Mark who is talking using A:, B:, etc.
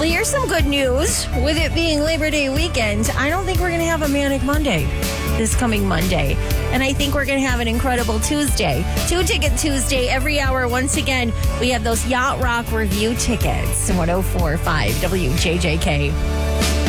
A: here's some good news. With it being Labor Day weekend, I don't think we're going to have a Manic Monday this coming Monday. And I think we're going to have an incredible Tuesday. 2 Ticket Tuesday every hour. Once again, we have those Yacht Rock review tickets. 104.5 WJJK.